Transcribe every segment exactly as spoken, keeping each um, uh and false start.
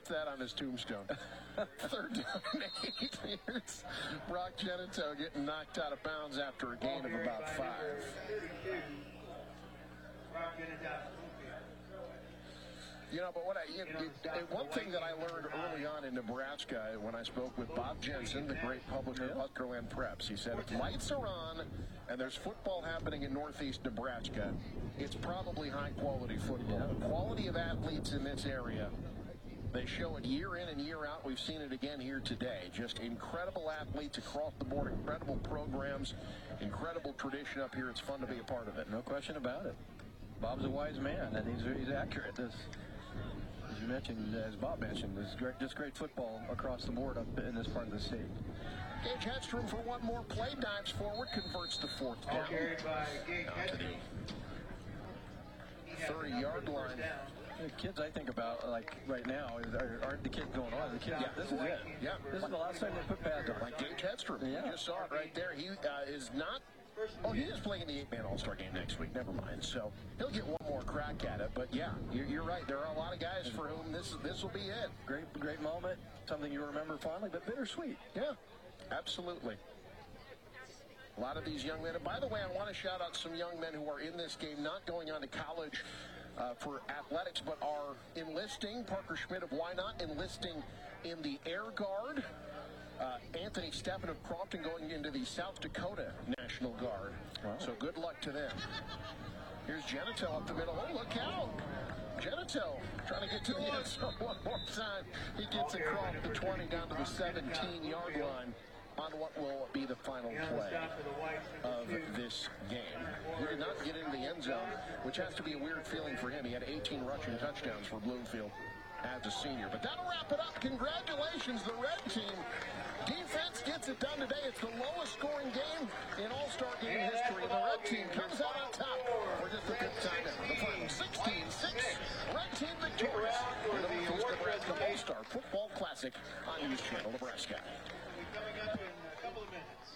that on his tombstone. Third down and eight. Here's Brock Genito getting knocked out of bounds after a gain of about five. You know, but what I, you, you, one thing that I learned early on in Nebraska when I spoke with Bob Jensen, the great publisher of Husker-Land Preps, he said, if lights are on and there's football happening in Northeast Nebraska, it's probably high-quality football. The quality of athletes in this area, they show it year in and year out. We've seen it again here today. Just incredible athletes across the board, incredible programs, incredible tradition up here. It's fun to be a part of it. No question about it. Bob's a wise man, and he's, he's accurate. This, as you mentioned, as Bob mentioned, there's great, just great football across the board up in this part of the state. Gage Hedstrom for one more play, dives forward, converts the fourth down. Carried by Gage Hedstrom. thirty-yard line. The kids I think about, like, right now, aren't the kids going on. The kids, Yeah. this is it. Yeah. This is the last time they put pads on. Like Gage Hedstrom. Yeah. You just saw it right there. He uh, is not... Oh, he is playing in the eight-man All-Star game next week. Never mind. So he'll get one more crack at it. But, yeah, you're, you're right. There are a lot of guys for whom this this will be it. Great, great moment. Something you remember fondly, but bittersweet. Yeah, absolutely. A lot of these young men. And by the way, I want to shout out some young men who are in this game, not going on to college uh, for athletics, but are enlisting. Parker Schmidt of Why Not enlisting in the Air Guard. Uh, Anthony Steppen of Crofton going into the South Dakota National Guard. Wow. So good luck to them. Here's Genito up the middle. Oh, look out. Genito trying to get to the end zone one more time. He gets across the twenty down to the seventeen-yard line on what will be the final play of this game. He did not get into the end zone, which has to be a weird feeling for him. He had eighteen rushing touchdowns for Bloomfield as a senior. But that'll wrap it up. Congratulations, the red team. Defense gets it done today. It's the lowest scoring game in All-Star game history. The red team comes out on top for just a good time ever. The final sixteen six, red team victorious in the Northeast Nebraska All-Star Football Classic on News Channel Nebraska. Coming up in a couple of minutes.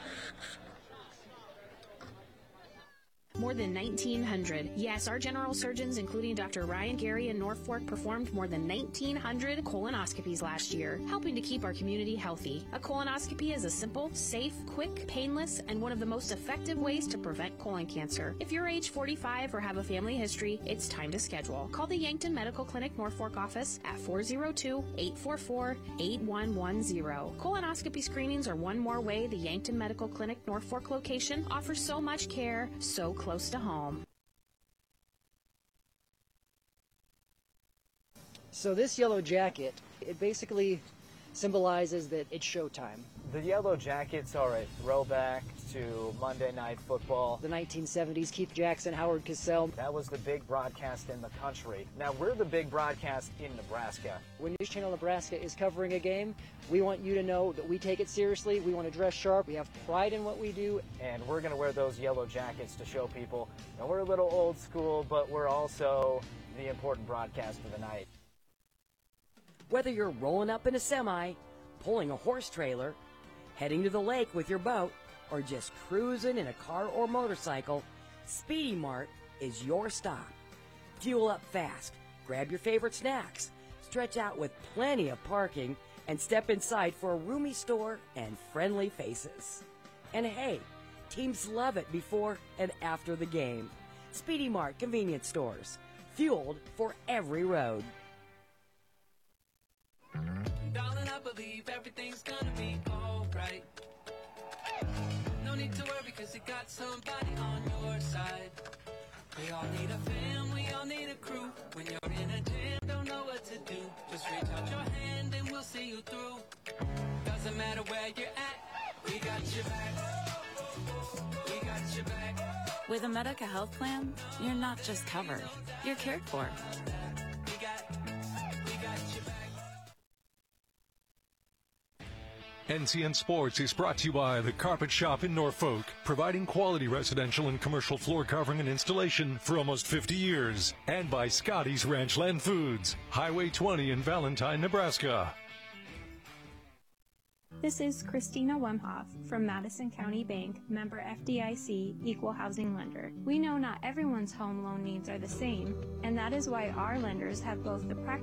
More than nineteen hundred. Yes, our general surgeons, including Doctor Ryan Gary in Norfolk, performed more than nineteen hundred colonoscopies last year, helping to keep our community healthy. A colonoscopy is a simple, safe, quick, painless, and one of the most effective ways to prevent colon cancer. If you're age forty-five or have a family history, it's time to schedule. Call the Yankton Medical Clinic Norfolk office at four oh two, eight four four, eight one one zero. Colonoscopy screenings are one more way the Yankton Medical Clinic Norfolk location offers so much care so close to home. So this yellow jacket, it basically symbolizes that it's showtime. The Yellow Jackets are a throwback to Monday Night Football. The nineteen seventies, Keith Jackson, Howard Cosell. That was the big broadcast in the country. Now we're the big broadcast in Nebraska. When News Channel Nebraska is covering a game, we want you to know that we take it seriously. We want to dress sharp. We have pride in what we do. And we're going to wear those yellow jackets to show people that we're a little old school, but we're also the important broadcast of the night. Whether you're rolling up in a semi, pulling a horse trailer, heading to the lake with your boat, or just cruising in a car or motorcycle, Speedy Mart is your stop. Fuel up fast, grab your favorite snacks, stretch out with plenty of parking, and step inside for a roomy store and friendly faces. And hey, teams love it before and after the game. Speedy Mart convenience stores, fueled for every road. Darling, I believe everything's gonna be alright. No need to worry, cause you got somebody on your side. We all need a fam, we all need a crew. When you're in a jam, don't know what to do, just reach out your hand and we'll see you through. Doesn't matter where you're at, we got your back. We got your back. With a Medica health plan, you're not just covered, you're cared for. We got, we got your back. N C N Sports is brought to you by The Carpet Shop in Norfolk, providing quality residential and commercial floor covering and installation for almost fifty years. And by Scotty's Ranchland Foods, Highway twenty in Valentine, Nebraska. This is Christina Wemhoff from Madison County Bank, member F D I C, equal housing lender. We know not everyone's home loan needs are the same, and that is why our lenders have both the practical